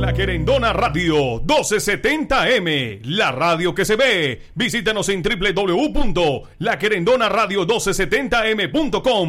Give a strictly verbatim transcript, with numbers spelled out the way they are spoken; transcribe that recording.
La Querendona Radio doce setenta M, la radio que se ve. Visítanos en doble u doble u doble u punto la querendona radio doce setenta m punto com